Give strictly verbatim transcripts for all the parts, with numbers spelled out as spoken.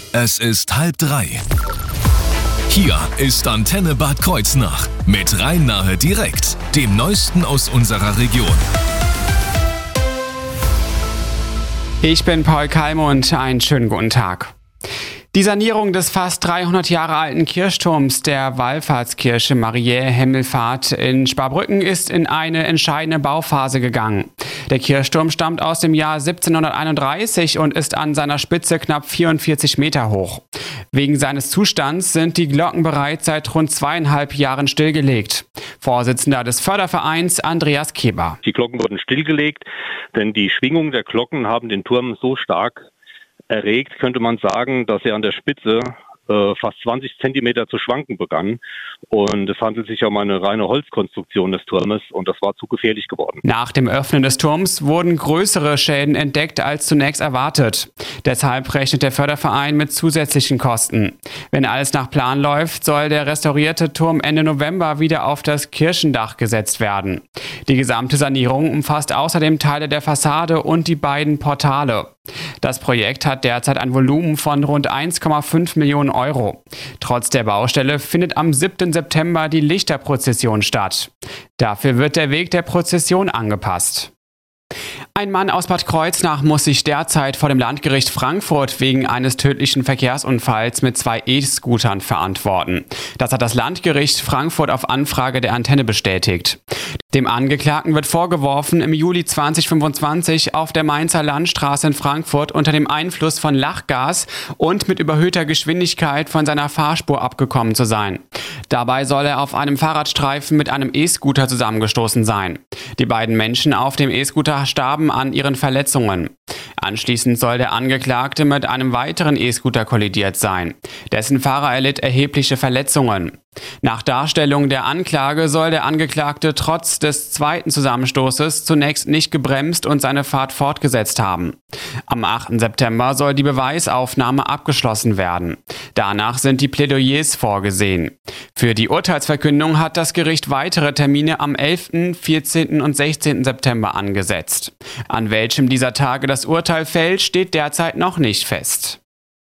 Es ist halb drei. Hier ist Antenne Bad Kreuznach mit Rhein-Nahe direkt, dem Neuesten aus unserer Region. Ich bin Paul Kalmund, einen schönen guten Tag. Die Sanierung des fast dreihundert Jahre alten Kirchturms der Wallfahrtskirche Mariä Himmelfahrt in Sparbrücken ist in eine entscheidende Bauphase gegangen. Der Kirchturm stammt aus dem Jahr siebzehnhunderteinunddreißig und ist an seiner Spitze knapp vierundvierzig Meter hoch. Wegen seines Zustands sind die Glocken bereits seit rund zweieinhalb Jahren stillgelegt. Vorsitzender des Fördervereins Andreas Keber. Die Glocken wurden stillgelegt, denn die Schwingungen der Glocken haben den Turm so stark erregt, könnte man sagen, dass er an der Spitze äh, fast zwanzig Zentimeter zu schwanken begann. Und es handelt sich um eine reine Holzkonstruktion des Turmes und das war zu gefährlich geworden. Nach dem Öffnen des Turms wurden größere Schäden entdeckt als zunächst erwartet. Deshalb rechnet der Förderverein mit zusätzlichen Kosten. Wenn alles nach Plan läuft, soll der restaurierte Turm Ende November wieder auf das Kirchendach gesetzt werden. Die gesamte Sanierung umfasst außerdem Teile der Fassade und die beiden Portale. Das Projekt hat derzeit ein Volumen von rund eins Komma fünf Millionen Euro. Trotz der Baustelle findet am siebten September die Lichterprozession statt. Dafür wird der Weg der Prozession angepasst. Ein Mann aus Bad Kreuznach muss sich derzeit vor dem Landgericht Frankfurt wegen eines tödlichen Verkehrsunfalls mit zwei E-Scootern verantworten. Das hat das Landgericht Frankfurt auf Anfrage der Antenne bestätigt. Dem Angeklagten wird vorgeworfen, im Juli zweitausendfünfundzwanzig auf der Mainzer Landstraße in Frankfurt unter dem Einfluss von Lachgas und mit überhöhter Geschwindigkeit von seiner Fahrspur abgekommen zu sein. Dabei soll er auf einem Fahrradstreifen mit einem E-Scooter zusammengestoßen sein. Die beiden Menschen auf dem E-Scooter starben an ihren Verletzungen. Anschließend soll der Angeklagte mit einem weiteren E-Scooter kollidiert sein. Dessen Fahrer erlitt erhebliche Verletzungen. Nach Darstellung der Anklage soll der Angeklagte trotz des zweiten Zusammenstoßes zunächst nicht gebremst und seine Fahrt fortgesetzt haben. Am achten September soll die Beweisaufnahme abgeschlossen werden. Danach sind die Plädoyers vorgesehen. Für die Urteilsverkündung hat das Gericht weitere Termine am elften, vierzehnten und sechzehnten September angesetzt. An welchem dieser Tage das Urteil fällt, steht derzeit noch nicht fest.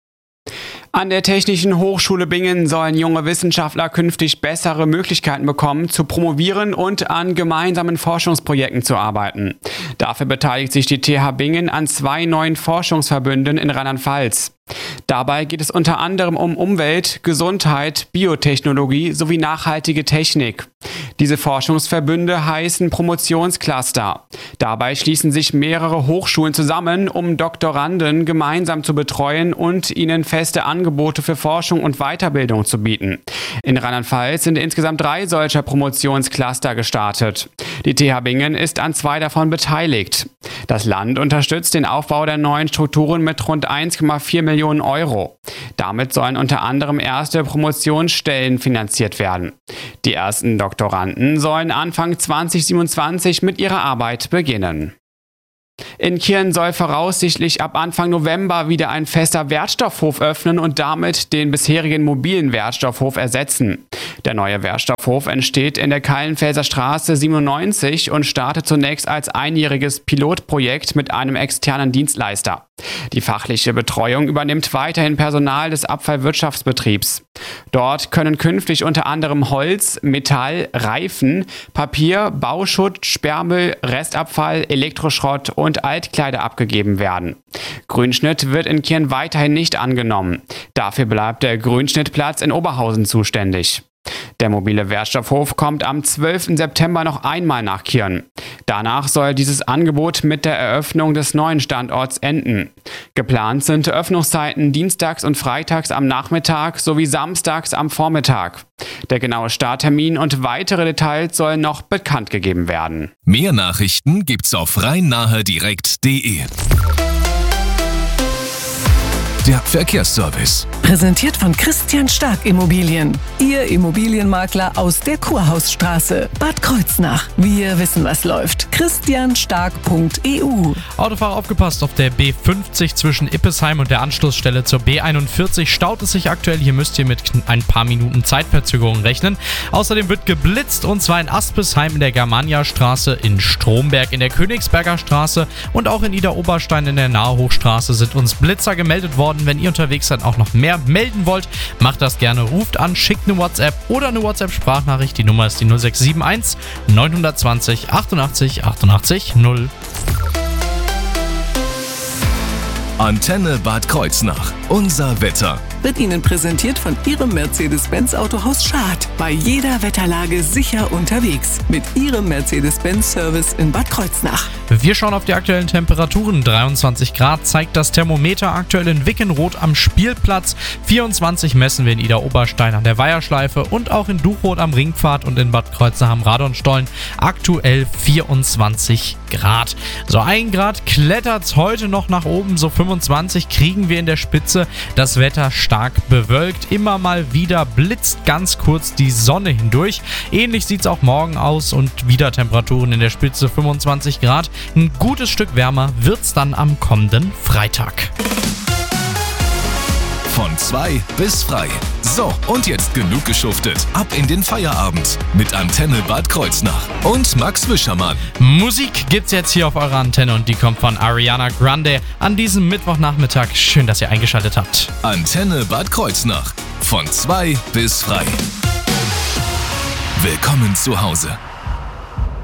An der Technischen Hochschule Bingen sollen junge Wissenschaftler künftig bessere Möglichkeiten bekommen, zu promovieren und an gemeinsamen Forschungsprojekten zu arbeiten. Dafür beteiligt sich die T H Bingen an zwei neuen Forschungsverbünden in Rheinland-Pfalz. Dabei geht es unter anderem um Umwelt, Gesundheit, Biotechnologie sowie nachhaltige Technik. Diese Forschungsverbünde heißen Promotionscluster. Dabei schließen sich mehrere Hochschulen zusammen, um Doktoranden gemeinsam zu betreuen und ihnen feste Angebote für Forschung und Weiterbildung zu bieten. In Rheinland-Pfalz sind insgesamt drei solcher Promotionscluster gestartet. Die T H Bingen ist an zwei davon beteiligt. Das Land unterstützt den Aufbau der neuen Strukturen mit rund eins Komma vier Millionen Euro. Damit sollen unter anderem erste Promotionsstellen finanziert werden. Die ersten Doktoranden sollen Anfang zweitausendsiebenundzwanzig mit ihrer Arbeit beginnen. In Kirn soll voraussichtlich ab Anfang November wieder ein fester Wertstoffhof öffnen und damit den bisherigen mobilen Wertstoffhof ersetzen. Der neue Wertstoffhof entsteht in der Kallenfelser Straße siebenundneunzig und startet zunächst als einjähriges Pilotprojekt mit einem externen Dienstleister. Die fachliche Betreuung übernimmt weiterhin Personal des Abfallwirtschaftsbetriebs. Dort können künftig unter anderem Holz, Metall, Reifen, Papier, Bauschutt, Sperrmüll, Restabfall, Elektroschrott und Altkleider abgegeben werden. Grünschnitt wird in Kirn weiterhin nicht angenommen. Dafür bleibt der Grünschnittplatz in Oberhausen zuständig. Der mobile Wertstoffhof kommt am zwölften September noch einmal nach Kirn. Danach soll dieses Angebot mit der Eröffnung des neuen Standorts enden. Geplant sind Öffnungszeiten dienstags und freitags am Nachmittag sowie samstags am Vormittag. Der genaue Starttermin und weitere Details sollen noch bekannt gegeben werden. Mehr Nachrichten gibt's auf rhein-nahe direkt punkt de. Der Verkehrsservice. Präsentiert von Christian Stark Immobilien. Ihr Immobilienmakler aus der Kurhausstraße. Bad Kreuznach. Wir wissen, was läuft. christianstark punkt e u. Autofahrer aufgepasst, auf der B fünfzig zwischen Ippesheim und der Anschlussstelle zur B einundvierzig staut es sich aktuell. Hier müsst ihr mit ein paar Minuten Zeitverzögerung rechnen. Außerdem wird geblitzt, und zwar in Aspesheim in der Germania-Straße, in Stromberg in der Königsberger Straße und auch in Idar-Oberstein in der Nahe-Hochstraße sind uns Blitzer gemeldet worden. Wenn ihr unterwegs seid, auch noch mehr melden wollt, macht das gerne. Ruft an, schickt eine WhatsApp oder eine WhatsApp-Sprachnachricht. Die Nummer ist die null sechs sieben eins neun zwei null achtundachtzig achtundachtzig null. Antenne Bad Kreuznach. Unser Wetter. Wird Ihnen präsentiert von Ihrem Mercedes-Benz Autohaus Schad. Bei jeder Wetterlage sicher unterwegs. Mit Ihrem Mercedes-Benz-Service in Bad Kreuznach. Wir schauen auf die aktuellen Temperaturen. dreiundzwanzig Grad zeigt das Thermometer aktuell in Wickenroth am Spielplatz. vierundzwanzig messen wir in Idar-Oberstein an der Weiherschleife und auch in Duchroth am Ringpfad und in Bad Kreuznach am Radonstollen. Aktuell vierundzwanzig Grad. So ein Grad klettert's heute noch nach oben, so fünfundzwanzig kriegen wir in der Spitze. Das Wetter stark bewölkt, immer mal wieder blitzt ganz kurz die Sonne hindurch. Ähnlich sieht's auch morgen aus und wieder Temperaturen in der Spitze fünfundzwanzig Grad. Ein gutes Stück wärmer wird's dann am kommenden Freitag. Von zwei bis frei. So, und jetzt genug geschuftet. Ab in den Feierabend mit Antenne Bad Kreuznach und Max Wischermann. Musik gibt's jetzt hier auf eurer Antenne und die kommt von Ariana Grande an diesem Mittwochnachmittag. Schön, dass ihr eingeschaltet habt. Antenne Bad Kreuznach. Von zwei bis frei. Willkommen zu Hause.